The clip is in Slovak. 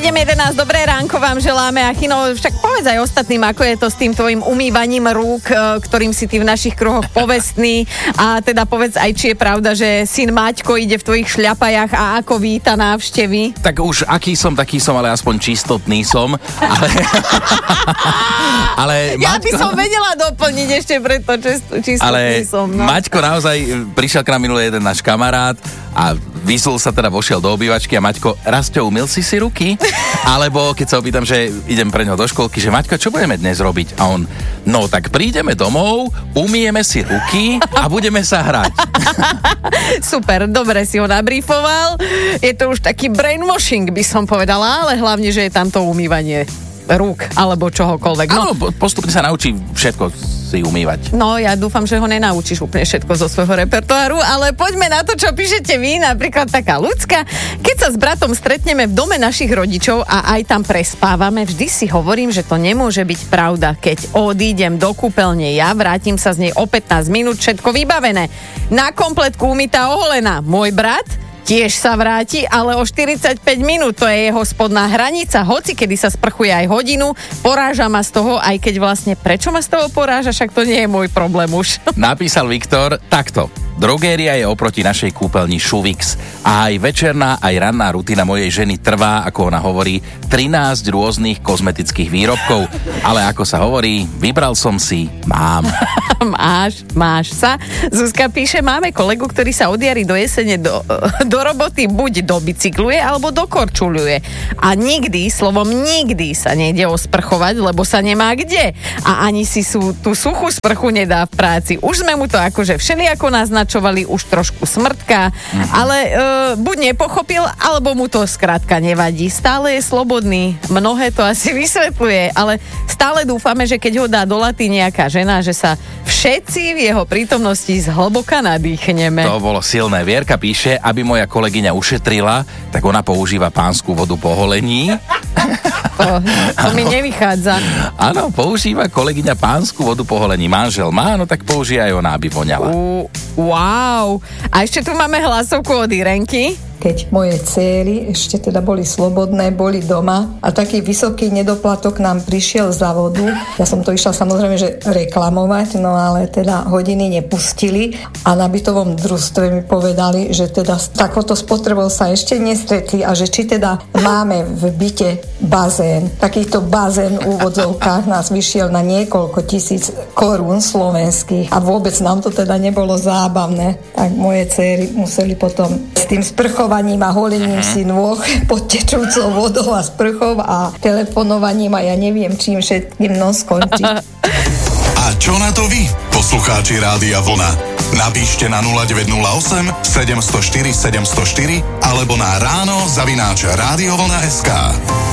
7:11, dobré ránko vám želáme. Achino, však povedz aj ostatným, ako je to s tým tvojim umývaním rúk, ktorým si ty v našich kruhoch povestný. A teda povedz aj, či je pravda, že syn Maťko ide v tvojich šľapajach a ako víta návštevy. Tak už aký som, taký som, ale aspoň čistotný som. Ale ja Maťko... by som vedela doplniť ešte preto, čistotný ale som. No. Maťko naozaj prišiel k nám minulý jeden náš kamarát a vyzul sa teda, vošiel do obývačky a Maťko, Rasťo, umyl si ruky? Alebo keď sa opýtam, že idem pre ňo do školky, že Maťko, čo budeme dnes robiť? A on, no tak prídeme domov, umyjeme si ruky a budeme sa hrať. Super, dobre si ho nabriefoval. Je to už taký brainwashing, by som povedala, ale hlavne, že je tam to umývanie rúk alebo čohokoľvek. Áno, postupne sa naučí všetko si umývať. No, ja dúfam, že ho nenaučíš úplne všetko zo svojho repertoáru, ale poďme na to, čo píšete vy, napríklad taká ľudská. Keď sa s bratom stretneme v dome našich rodičov a aj tam prespávame, vždy si hovorím, že to nemôže byť pravda. Keď odídem do kúpeľne ja, vrátim sa z nej o 15 minút, všetko vybavené. Na kompletku umytá, oholená. Môj brat tiež sa vráti, ale o 45 minút, to je jeho spodná hranica. Hoci kedy sa sprchuje aj hodinu, poráža ma z toho, aj keď vlastne prečo ma z toho poráža, však to nie je môj problém už. Napísal Viktor takto. Drogéria je oproti našej kúpeľni Šuvix a aj večerná, aj ranná rutina mojej ženy trvá, ako ona hovorí, 13 rôznych kozmetických výrobkov. Ale ako sa hovorí, vybral som si, mám. Máš sa. Zuzka píše, máme kolegu, ktorý sa od jary do jesene do roboty buď dobicykluje, alebo dokorčuľuje. A nikdy, slovom nikdy sa nejde osprchovať, lebo sa nemá kde. A ani si tú suchú sprchu nedá v práci. Už sme mu to akože všelijako naznačovali, už trošku smrtka, ale buď nepochopil, alebo mu to skrátka nevadí. Stále je slobodný. Mnohé to asi vysvetľuje, ale stále dúfame, že keď ho dá do laty nejaká žena, že sa všetci v jeho prítomnosti zhlboka nadýchneme. To bolo silné. Vierka píše, aby moja kolegyňa ušetrila, tak ona používa pánsku vodu po holení. To mi nevychádza. Áno, používa kolegyňa pánsku vodu po holení. Manžel má, no tak použije aj ona, aby voňala. Wow. A ešte tu máme hlasovku od Irenky. Keď moje céry ešte teda boli slobodné, boli doma a taký vysoký nedoplatok nám prišiel za vodu. Ja som to išla samozrejme, že reklamovať, no ale teda hodiny nepustili a na bytovom družstve mi povedali, že teda s takouto spotrebou sa ešte nestretli a že či teda máme v byte bazén. Takýchto bazén v úvodzovkách nás vyšiel na niekoľko tisíc korún slovenských a vôbec nám to teda nebolo zábavné. Tak moje céry museli potom s tým sprchovaním a holením si nôh pod tečúcou vodou a sprchov a telefonovaním a ja neviem čím všetkým skončí. A čo na to vy, poslucháči Rádia Vlna? Napíšte na 0908 704 704 alebo na ráno @radiovlna.sk.